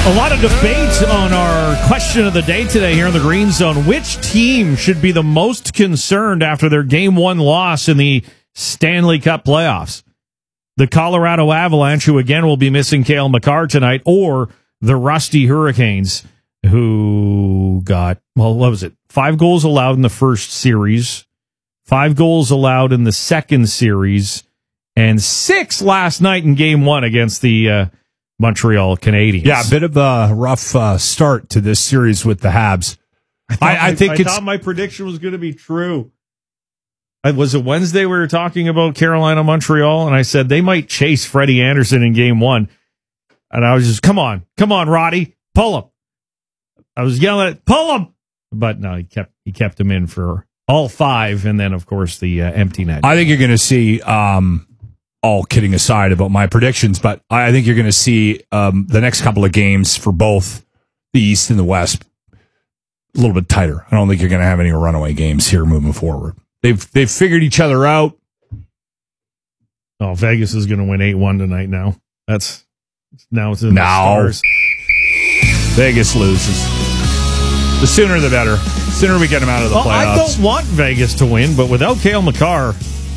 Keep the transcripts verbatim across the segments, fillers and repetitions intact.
A lot of debate on our question of the day today here in the Green Zone. Which team should be the most concerned after their game one loss in the Stanley Cup playoffs? The Colorado Avalanche, who again will be missing Cale Makar tonight, or the Rusty Hurricanes, who got, well, what was it? Five goals allowed in the first series, five goals allowed in the second series, and six last night in game one against the uh, Montreal Canadiens. Yeah, a bit of a rough uh, start to this series with the Habs. I, I, I my, think I it's, thought my prediction was going to be true. I, was it Wednesday we were talking about Carolina Montreal, and I said they might chase Freddie Anderson in game one, and I was just, come on, come on, Roddy, pull him. I was yelling at, pull him, but no, he kept he kept him in for all five, and then of course the uh, empty net. I think you're going to see. Um, all kidding aside about my predictions, but I think you're going to see um, the next couple of games for both the East and the West a little bit tighter. I don't think you're going to have any runaway games here moving forward. They've they've figured each other out. Oh, Vegas is going to win eight one tonight now. That's now it's in now, the stars. Vegas loses. The sooner the better. The sooner we get them out of the well, playoffs. I don't want Vegas to win, but without Cale Makar,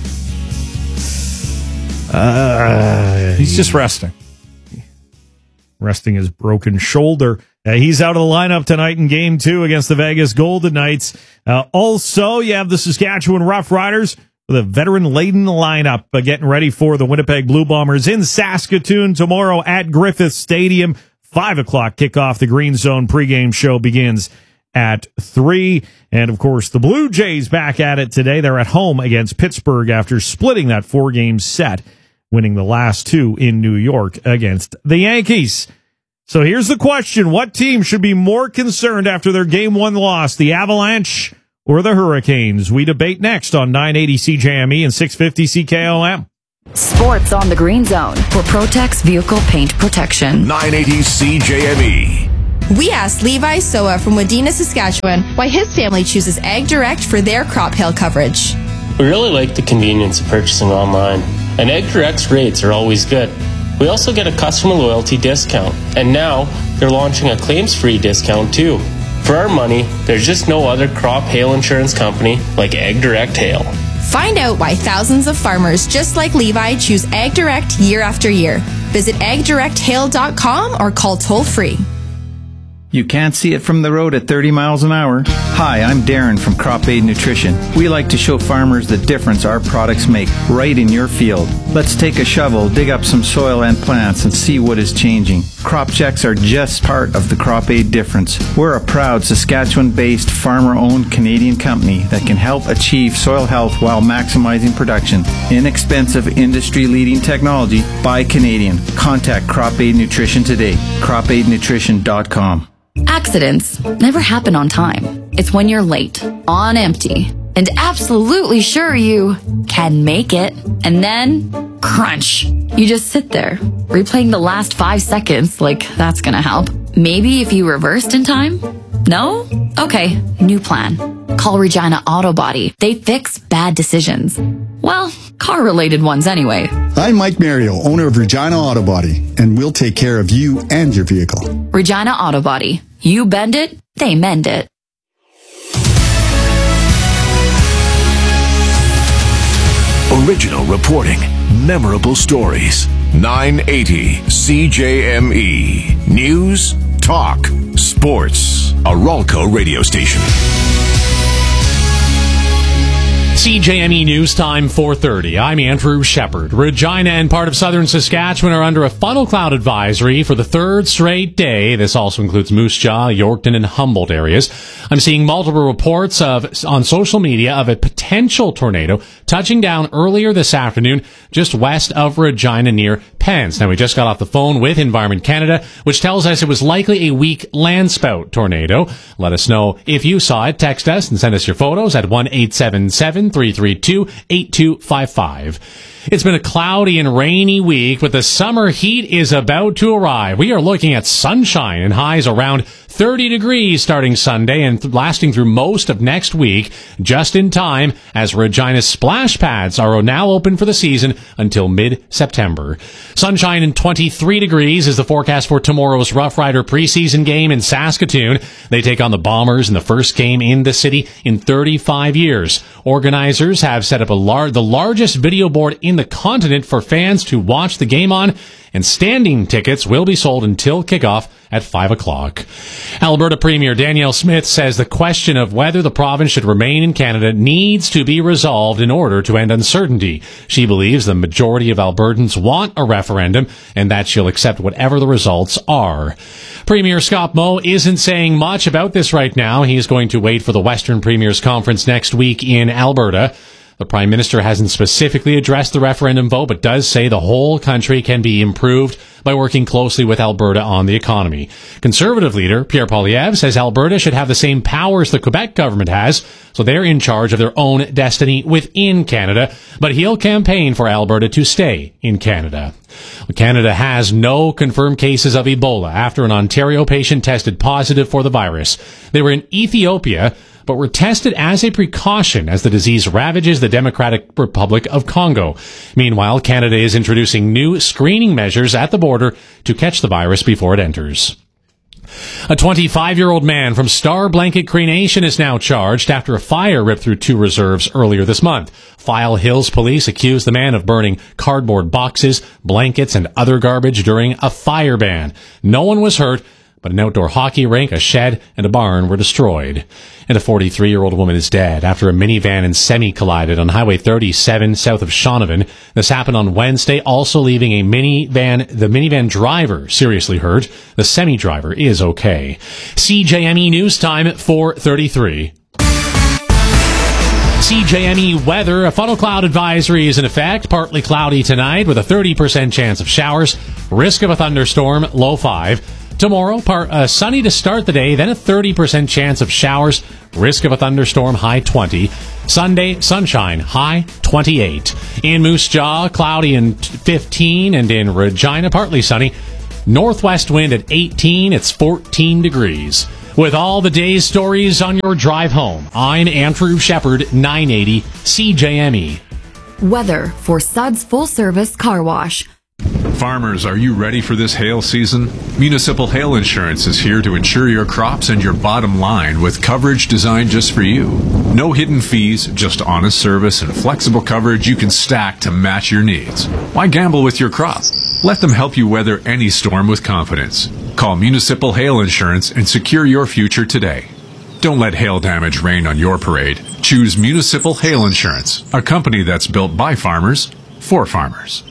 Uh, he's just resting. Resting his broken shoulder. Uh, he's out of the lineup tonight in game two against the Vegas Golden Knights. Uh, also, you have the Saskatchewan Roughriders with a veteran-laden lineup uh, getting ready for the Winnipeg Blue Bombers in Saskatoon tomorrow at Griffith Stadium. Five o'clock kickoff. The Green Zone pregame show begins at three. And, of course, the Blue Jays back at it today. They're at home against Pittsburgh after splitting that four-game set, winning the last two in New York against the Yankees. So here's the question. What team should be more concerned after their game one loss, the Avalanche or the Hurricanes? We debate next on nine eighty C J M E and six fifty C K O M. Sports on the Green Zone for Protex Vehicle Paint Protection. nine eighty C J M E. We asked Levi Soa from Wadena, Saskatchewan, why his family chooses Ag Direct for their crop hail coverage. We really like the convenience of purchasing online, and Ag Direct's rates are always good. We also get a customer loyalty discount, and now they're launching a claims-free discount too. For our money, there's just no other crop hail insurance company like Ag Direct Hail. Find out why thousands of farmers just like Levi choose Ag Direct year after year. Visit ag direct hail dot com or call toll-free. You can't see it from the road at thirty miles an hour. Hi, I'm Darren from Crop Aid Nutrition. We like to show farmers the difference our products make right in your field. Let's take a shovel, dig up some soil and plants, and see what is changing. Crop checks are just part of the Crop Aid difference. We're a proud Saskatchewan-based, farmer-owned Canadian company that can help achieve soil health while maximizing production. Inexpensive, industry-leading technology by Canadian. Contact Crop Aid Nutrition today. crop aid nutrition dot com. Accidents never happen on time. It's when you're late, on empty, and absolutely sure you can make it. And then, crunch. You just sit there, replaying the last five seconds like that's gonna help. Maybe if you reversed in time? No? Okay, new plan. Call Regina Auto Body. They fix bad decisions. Well, car-related ones anyway. I'm Mike Mario, owner of Regina Auto Body, and we'll take care of you and your vehicle. Regina Auto Body. You bend it, they mend it. Original reporting, memorable stories. nine eighty C J M E. News, talk, sports. A Ralco radio station. C J M E News Time, four thirty. I'm Andrew Shepard. Regina and part of southern Saskatchewan are under a funnel cloud advisory for the third straight day. This also includes Moose Jaw, Yorkton, and Humboldt areas. I'm seeing multiple reports of on social media of a potential tornado touching down earlier this afternoon just west of Regina near Pence. Now, we just got off the phone with Environment Canada, which tells us it was likely a weak landspout tornado. Let us know if you saw it. Text us and send us your photos at one eight seven seven, three three two, eight two five five. It's been a cloudy and rainy week, but the summer heat is about to arrive. We are looking at sunshine and highs around thirty degrees starting Sunday and th- lasting through most of next week, just in time as Regina's splash pads are now open for the season until mid-September. Sunshine and twenty-three degrees is the forecast for tomorrow's Rough Rider preseason game in Saskatoon. They take on the Bombers in the first game in the city in thirty-five years. Organizers have set up a lar- the largest video board in the continent for fans to watch the game on, and standing tickets will be sold until kickoff at five o'clock. Alberta Premier Danielle Smith says the question of whether the province should remain in Canada needs to be resolved in order to end uncertainty. She believes the majority of Albertans want a referendum and that she'll accept whatever the results are. Premier Scott Moe isn't saying much about this right now. He is going to wait for the Western Premiers Conference next week in Alberta. The Prime Minister hasn't specifically addressed the referendum vote, but does say the whole country can be improved by working closely with Alberta on the economy. Conservative leader Pierre Poilievre says Alberta should have the same powers the Quebec government has, so they're in charge of their own destiny within Canada, but he'll campaign for Alberta to stay in Canada. Canada has no confirmed cases of Ebola after an Ontario patient tested positive for the virus. They were in Ethiopia, but were tested as a precaution as the disease ravages the Democratic Republic of Congo. Meanwhile, Canada is introducing new screening measures at the border to catch the virus before it enters. A twenty-five-year-old man from Star Blanket Cree Nation is now charged after a fire ripped through two reserves earlier this month. File Hills police accused the man of burning cardboard boxes, blankets, and other garbage during a fire ban. No one was hurt, but an outdoor hockey rink, a shed, and a barn were destroyed. And a forty-three-year-old woman is dead after a minivan and semi collided on Highway thirty-seven south of Shaunavon. This happened on Wednesday, also leaving a minivan, the minivan driver seriously hurt. The semi driver is okay. C J M E News Time at four thirty-three. C J M E weather, a funnel cloud advisory is in effect. Partly cloudy tonight with a thirty percent chance of showers. Risk of a thunderstorm, low five. Tomorrow, part, uh, sunny to start the day, then a thirty percent chance of showers. Risk of a thunderstorm, high twenty. Sunday, sunshine, high twenty-eight. In Moose Jaw, cloudy and fifteen, and in Regina, partly sunny. Northwest wind at eighteen, it's fourteen degrees. With all the day's stories on your drive home, I'm Andrew Shepard, nine eighty C J M E. Weather for Suds Full Service Car Wash. Farmers, are you ready for this hail season? Municipal Hail Insurance is here to insure your crops and your bottom line with coverage designed just for you. No hidden fees, just honest service and flexible coverage you can stack to match your needs. Why gamble with your crop? Let them help you weather any storm with confidence. Call Municipal Hail Insurance and secure your future today. Don't let hail damage rain on your parade. Choose Municipal Hail Insurance, a company that's built by farmers, for farmers.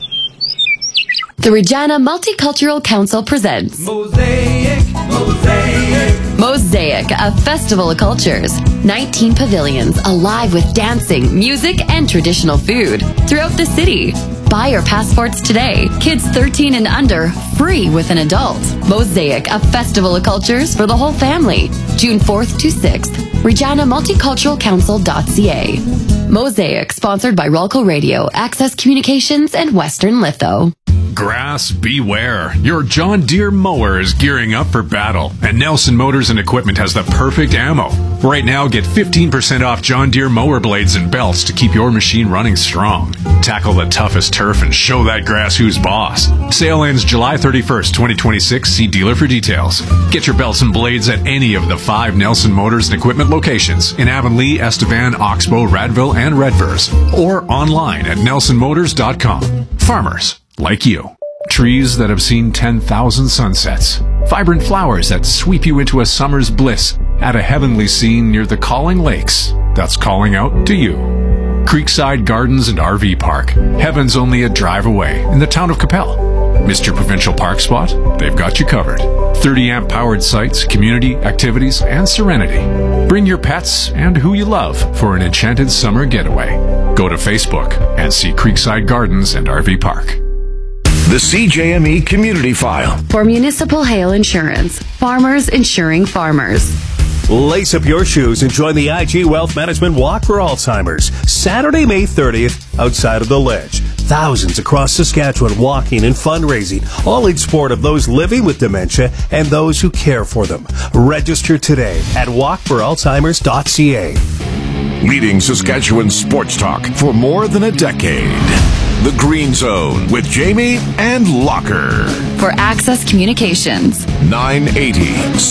The Regina Multicultural Council presents Mosaic, Mosaic. Mosaic, a festival of cultures. nineteen pavilions alive with dancing, music, and traditional food throughout the city. Buy your passports today. Kids thirteen and under, free with an adult. Mosaic, a festival of cultures for the whole family. June fourth to sixth. Regina Multicultural Council dot c a. Mosaic, sponsored by Rolco Radio, Access Communications, and Western Litho. Grass, beware. Your John Deere mower is gearing up for battle, and Nelson Motors and Equipment has the perfect ammo. Right now, get fifteen percent off John Deere mower blades and belts to keep your machine running strong. Tackle the toughest turf and show that grass who's boss. Sale ends July thirty-first, twenty twenty-six. See dealer for details. Get your belts and blades at any of the five Nelson Motors and Equipment locations in Avonlea, Estevan, Oxbow, Radville, and Redvers, or online at nelson motors dot com. Farmers like you. Trees that have seen ten thousand sunsets. Vibrant flowers that sweep you into a summer's bliss at a heavenly scene near the Calling Lakes that's calling out to you. Creekside Gardens and R V Park. Heaven's only a drive away in the town of Capel. Mister Provincial Park Spot? They've got you covered. thirty amp powered sites, community, activities, and serenity. Bring your pets and who you love for an enchanted summer getaway. Go to Facebook and see Creekside Gardens and R V Park. The C J M E Community File. For Municipal Hail Insurance. Farmers insuring farmers. Lace up your shoes and join the I G Wealth Management Walk for Alzheimer's. Saturday, May thirtieth, outside of the Ledge. thousands across Saskatchewan walking and fundraising, all in support of those living with dementia and those who care for them. Register today at walk for alzheimers dot c a. Leading Saskatchewan sports talk for more than a decade. The Green Zone with Jamie and Locker. For Access Communications. nine eighty